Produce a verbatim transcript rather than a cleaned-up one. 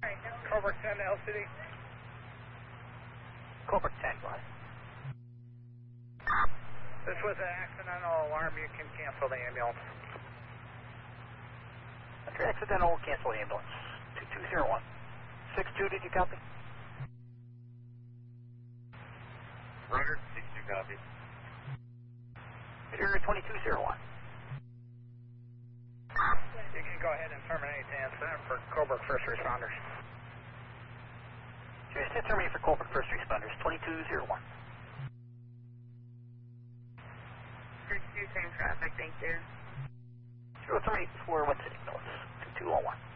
Cobra ten L C D. Cobra ten, go ahead. This was an accidental alarm. You can cancel the ambulance. After accidental, cancel the ambulance. two two zero one. six two, did you copy? Roger, six two copy. Peter twenty-two zero one. You can go ahead and terminate the incident for Cobra first responders. Here's to terminate for Colbert first responders, twenty-two zero one. six two, same traffic, thank you. Zero terminate for Wind City, Millis, two two zero one.